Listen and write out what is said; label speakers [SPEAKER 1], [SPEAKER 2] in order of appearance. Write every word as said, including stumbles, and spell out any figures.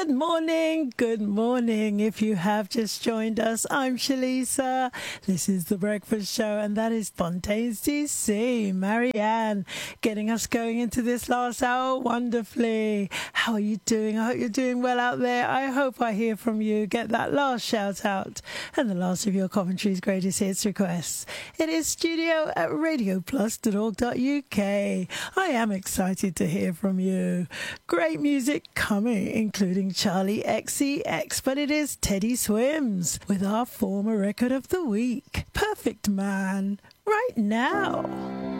[SPEAKER 1] Good morning, good morning. If you have just joined us, I'm Shalisa. This is The Breakfast Show, and that is Fontaines D C. Marianne, getting us going into this last hour wonderfully. How are you doing? I hope you're doing well out there. I hope I hear from you. Get that last shout out and the last of your Coventry's greatest hits requests. It is studio at radio plus dot org dot U K. I am excited to hear from you. Great music coming, including Charlie X C X, but it is Teddy Swims with our former record of the week, Perfect Man, right now.